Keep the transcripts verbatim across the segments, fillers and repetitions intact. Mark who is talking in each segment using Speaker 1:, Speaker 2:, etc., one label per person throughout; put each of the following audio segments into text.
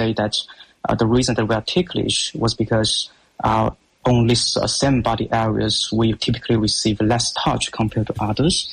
Speaker 1: say that uh, the reason that we are ticklish was because uh, on these uh, same body areas, we typically receive less touch compared to others.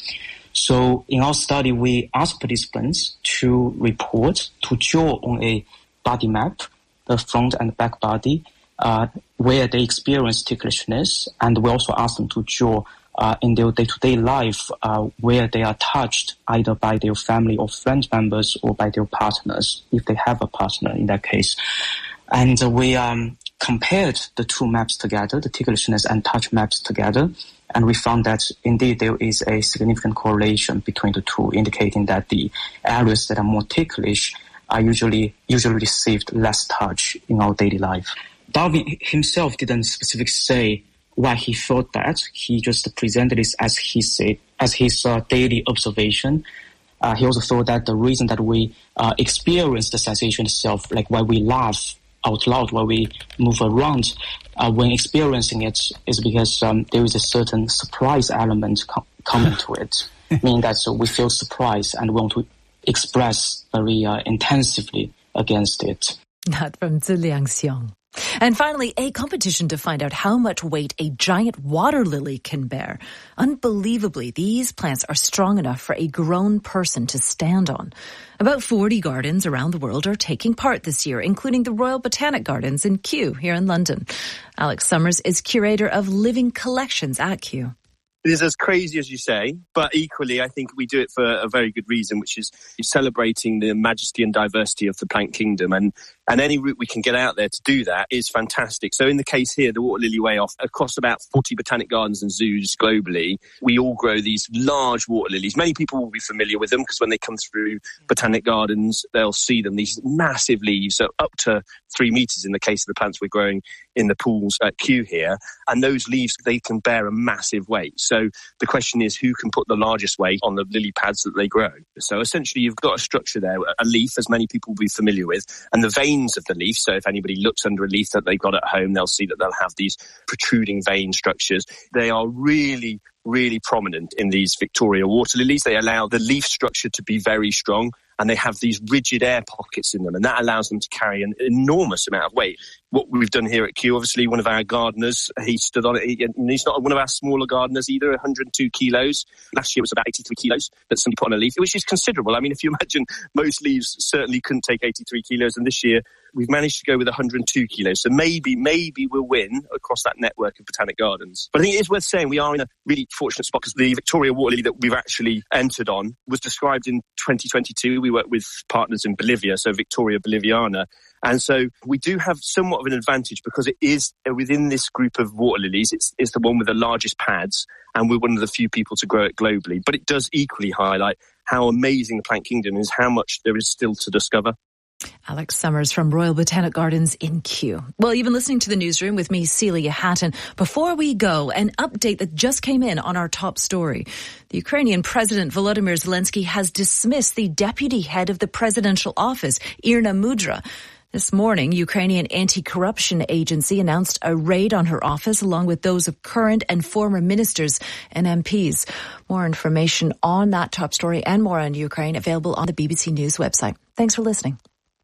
Speaker 1: So in our study, we asked participants to report, to draw on a body map, the front and back body, uh, where they experience ticklishness, and we also asked them to draw uh, in their day-to-day life uh, where they are touched either by their family or friend members or by their partners, if they have a partner in that case. And uh, we um, compared the two maps together, the ticklishness and touch maps together, and we found that indeed there is a significant correlation between the two, indicating that the areas that are more ticklish are usually usually received less touch in our daily life. Darwin himself didn't specifically say why he thought that. He just presented this as he said, as his uh, daily observation. Uh, he also thought that the reason that we uh, experience the sensation itself, like why we laugh out loud, while we move around, uh, when experiencing it, is because um, there is a certain surprise element com- coming to it, meaning that so we feel surprised and want to express very uh, intensively against it.
Speaker 2: That from Zhi Liangxiong. And finally, a competition to find out how much weight a giant water lily can bear. Unbelievably, these plants are strong enough for a grown person to stand on. About forty gardens around the world are taking part this year, including the Royal Botanic Gardens in Kew here in London. Alex Summers is curator of living collections at Kew.
Speaker 3: It is as crazy as you say, but equally I think we do it for a very good reason, which is celebrating the majesty and diversity of the plant kingdom. And, and any route we can get out there to do that is fantastic. So in the case here, the Water Lily Way Off, across about forty botanic gardens and zoos globally, we all grow these large water lilies. Many people will be familiar with them because when they come through botanic gardens, they'll see them. These massive leaves, so up to three meters in the case of the plants we're growing in the pools at Kew here. And those leaves, they can bear a massive weight. So the question is, who can put the largest weight on the lily pads that they grow? So essentially, you've got a structure there, a leaf, as many people will be familiar with, and the veins of the leaf. So if anybody looks under a leaf that they've got at home, they'll see that they'll have these protruding vein structures. They are really, really prominent in these Victoria water lilies. They allow the leaf structure to be very strong, and they have these rigid air pockets in them, and that allows them to carry an enormous amount of weight. What we've done here at Kew, obviously one of our gardeners, he stood on it. He, he's not one of our smaller gardeners either, one hundred two kilos. Last year it was about eighty-three kilos that somebody put on a leaf, which is considerable. I mean, if you imagine, most leaves certainly couldn't take eighty-three kilos, and this year we've managed to go with one hundred two kilos. So maybe, maybe we'll win across that network of botanic gardens. But I think it is worth saying we are in a really fortunate spot because the Victoria water lily that we've actually entered on was described in twenty twenty-two. We worked with partners in Bolivia, so Victoria boliviana. And so we do have somewhat of an advantage because it is within this group of water lilies, it's, it's the one with the largest pads, and we're one of the few people to grow it globally. But it does equally highlight how amazing the plant kingdom is, how much there is still to discover.
Speaker 2: Alex Summers from Royal Botanic Gardens in Kew. Well, you've been listening to The Newsroom with me, Celia Hatton. Before we go, an update that just came in on our top story. The Ukrainian President Volodymyr Zelensky has dismissed the deputy head of the presidential office, Irina Mudra. This morning, Ukrainian anti-corruption agency announced a raid on her office along with those of current and former ministers and M Ps. More information on that top story and more on Ukraine available on the B B C News website. Thanks for listening.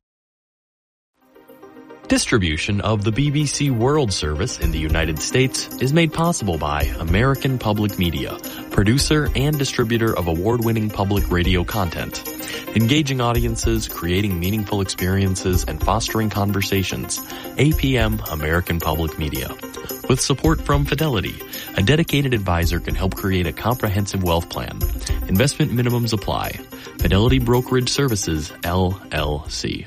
Speaker 4: Distribution of the B B C World Service in the United States is made possible by American Public Media, producer and distributor of award-winning public radio content. Engaging audiences, creating meaningful experiences, and fostering conversations. A P M American Public Media. With support from Fidelity, a dedicated advisor can help create a comprehensive wealth plan. Investment minimums apply. Fidelity Brokerage Services, L L C.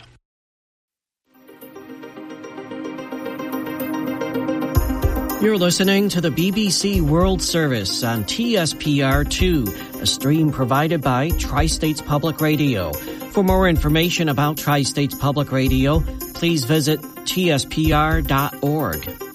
Speaker 5: You're listening to the B B C World Service on T S P R two, a stream provided by Tri-States Public Radio. For more information about Tri-States Public Radio, please visit T S P R dot org.